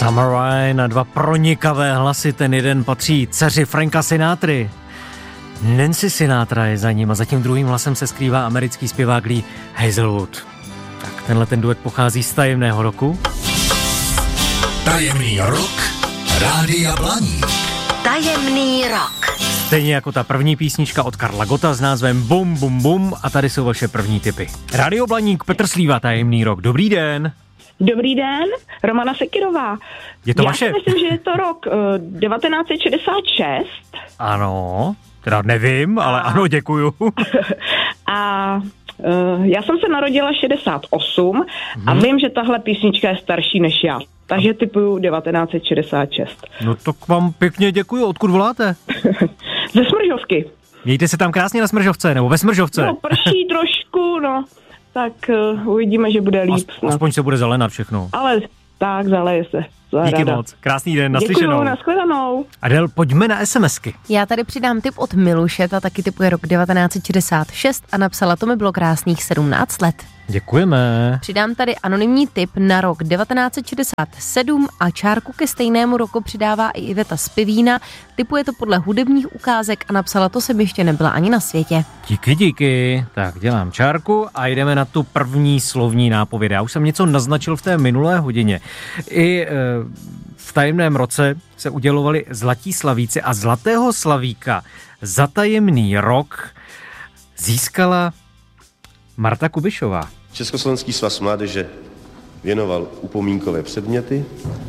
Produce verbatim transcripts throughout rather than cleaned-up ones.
Summer Rain a dva pronikavé hlasy, ten jeden patří dceři Franka Sinatry. Nancy Sinatra je za ním a za tím druhým hlasem se skrývá americký zpěvák Lee Hazelwood. Tak tenhle ten duet pochází z tajemného roku. Tajemný rok Rádia Blaník. Tajemný rok. Stejně jako ta první písnička od Karla Gotta s názvem Bum Bum Bum a tady jsou vaše první tipy. Rádio Blaník, Petr Slíva, Tajemný rok. Dobrý den. Dobrý den, Romana Sekirová. Je to Já vaše? Já myslím, že je to rok uh, devatenáct set šedesát šest. Ano, teda nevím, ale a... ano, děkuju. A uh, já jsem se narodila šedesát osm hmm. a vím, že tahle písnička je starší než já. Takže typuju devatenáct set šedesát šest. No tak vám pěkně děkuju. Odkud voláte? Ze Smržovky. Mějte se tam krásně na Smržovce, nebo ve Smržovce. No, prší trošku, no. Tak uh, uvidíme, že bude líp. As, aspoň se bude zelenat všechno. Ale tak, zaleje se. Díky Zahrada. moc. Krásný den, naslyšenou. Děkuju, nashledanou. Adel, pojďme na SMSky. Já tady přidám tip od Miluše, ta taky tipuje rok devatenáct set šedesát šest a napsala, to mi bylo krásných sedmnáct let. Děkujeme. Přidám tady anonymní tip na rok devatenáct set šedesát sedm a čárku ke stejnému roku přidává i Iveta z Pivína. Tipuje to podle hudebních ukázek a napsala, to jsem ještě nebyla ani na světě. Díky, díky. Tak dělám čárku a jdeme na tu první slovní nápověd. Já už jsem něco naznačil v té minulé hodině. I e, v tajemném roce se udělovali zlatí slavíci a zlatého slavíka za tajemný rok získala Marta Kubišová. Československý svaz mládeže věnoval upomínkové předměty.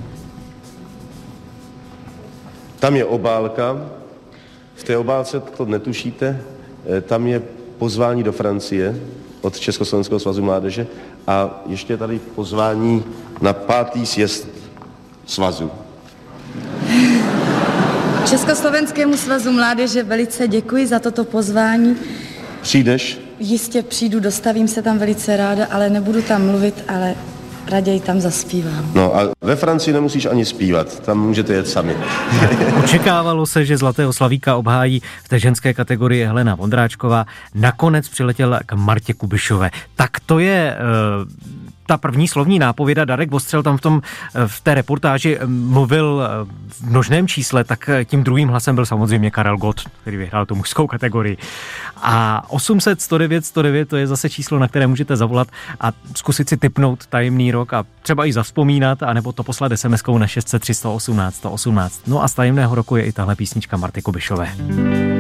Tam je obálka. V té obálce, to netušíte, tam je pozvání do Francie od Československého svazu mládeže a ještě tady pozvání na pátý sjezd svazu. Československému svazu mládeže velice děkuji za toto pozvání. Přijdeš? Jistě přijdu, dostavím se tam velice ráda, ale nebudu tam mluvit, ale raději tam zaspívám. No a ve Francii nemusíš ani zpívat, tam můžete jet sami. Očekávalo se, že zlatého slavíka obhájí v té ženské kategorii Helena Vondráčková. Nakonec přiletěla k Martě Kubišové. Tak to je uh, ta první slovní nápověda. Darek Vostřel tam v, tom, v té reportáži mluvil v množném čísle, tak tím druhým hlasem byl samozřejmě Karel Gott, který vyhrál tu mužskou kategorii. A osm set sto devět sto devět to je zase číslo, na které můžete zavolat a zkusit si tipnout tajemný rok a třeba i zavzpomínat, anebo to poslat es em eskou na šest set tři sto osmnáct sto osmnáct. No a z tajemného roku je i tahle písnička Marty Kubišové.